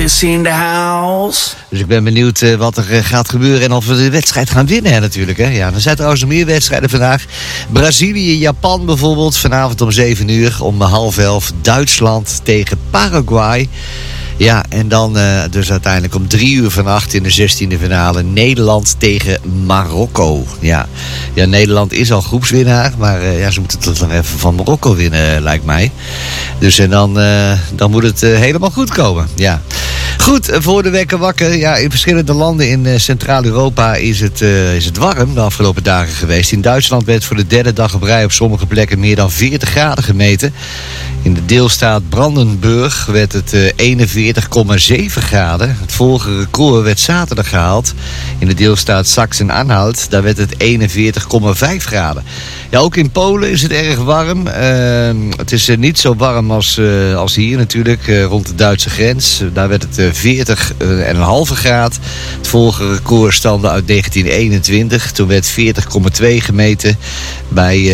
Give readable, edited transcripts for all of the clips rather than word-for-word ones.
is in the house. Dus ik ben benieuwd wat er gaat gebeuren en of we de wedstrijd gaan winnen natuurlijk. Hè? Ja, er zijn trouwens nog meer wedstrijden vandaag. Brazilië, Japan bijvoorbeeld, vanavond om 7 uur. Om 10:30 Duitsland tegen Paraguay. Ja, en dan dus uiteindelijk om 3 uur vannacht in de 16e finale Nederland tegen Marokko. Ja, Nederland is al groepswinnaar, maar ze moeten toch nog even van Marokko winnen, lijkt mij. Dus en dan moet het helemaal goed komen. Ja. Goed, voor de wekker wakker. Ja, in verschillende landen in Centraal-Europa is het warm de afgelopen dagen geweest. In Duitsland werd voor de derde dag op rij op sommige plekken meer dan 40 graden gemeten. In de deelstaat Brandenburg werd het 41,7 graden. Het vorige record werd zaterdag gehaald. In de deelstaat Sachsen-Anhalt, daar werd het 41,5 graden. Ja, ook in Polen is het erg warm. Het is niet zo warm als hier natuurlijk, rond de Duitse grens. Daar werd het 40,5 graden. Het vorige record stamde uit 1921. Toen werd 40,2 gemeten bij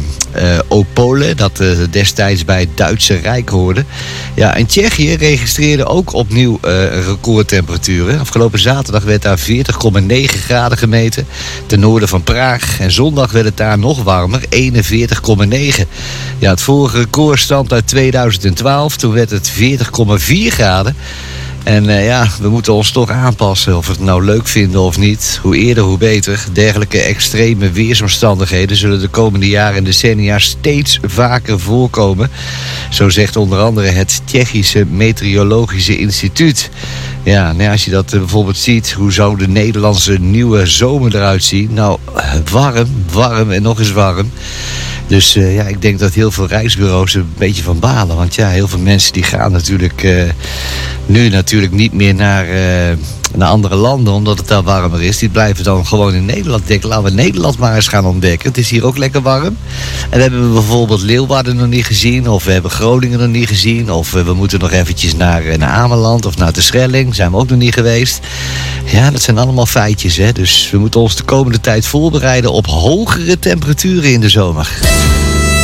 Opole, dat destijds bij het Duitse Rijk hoorde. Ja, en Tsjechië registreerde ook opnieuw recordtemperaturen. Afgelopen zaterdag werd daar 40,9 graden gemeten. Ten noorden van Praag. En zondag werd het daar nog warmer, 41,9. Ja, het vorige record stamt uit 2012. Toen werd het 40,4 graden. En we moeten ons toch aanpassen of we het nou leuk vinden of niet. Hoe eerder, hoe beter. Dergelijke extreme weersomstandigheden zullen de komende jaren en decennia steeds vaker voorkomen. Zo zegt onder andere het Tsjechische Meteorologische Instituut. Ja, als je dat bijvoorbeeld ziet, hoe zou de Nederlandse nieuwe zomer eruit zien? Nou, warm en nog eens warm. Dus ik denk dat heel veel reisbureaus er een beetje van balen. Want ja, heel veel mensen die gaan natuurlijk nu niet meer naar andere landen, omdat het daar warmer is. Die blijven dan gewoon in Nederland denken. Laten we Nederland maar eens gaan ontdekken. Het is hier ook lekker warm. En we hebben bijvoorbeeld Leeuwarden nog niet gezien. Of we hebben Groningen nog niet gezien. Of we moeten nog eventjes naar Ameland of naar de Schelling. Zijn we ook nog niet geweest. Ja, dat zijn allemaal feitjes. Hè? Dus we moeten ons de komende tijd voorbereiden op hogere temperaturen in de zomer.